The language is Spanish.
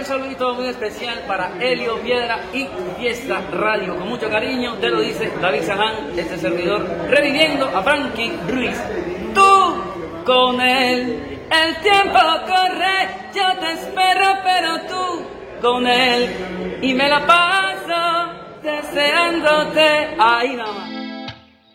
saludito muy especial para Helio Piedra y Fiesta Radio. Con mucho cariño te lo dice David Saján, este servidor, reviviendo a Frankie Ruiz. Tú con él, el tiempo corre, yo te espero, pero tú con él, y me la paso deseándote. Ahí nada más.